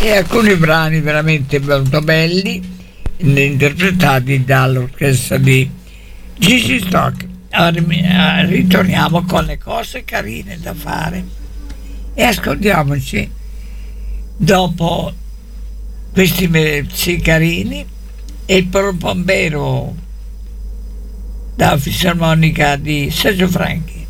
e alcuni brani veramente molto belli interpretati dall'orchestra di Gigi Stock. Ritorniamo con le cose carine da fare e ascoltiamoci dopo questi mezzi carini e il Pompero da fisarmonica di Sergio Franchi.